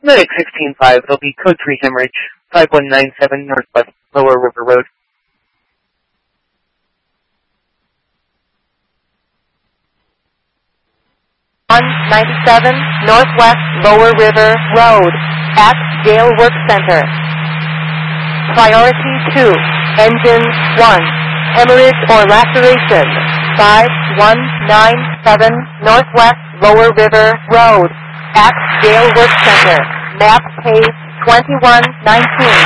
Medic 16-5, it'll be code 3 hemorrhage, 5197 Northwest Lower River Road. 197 Northwest Lower River Road at Gale Work Center. Priority 2, Engine 1, hemorrhage or laceration, 5197 Northwest Lower River Road at Gale Work Center. Map page 2119.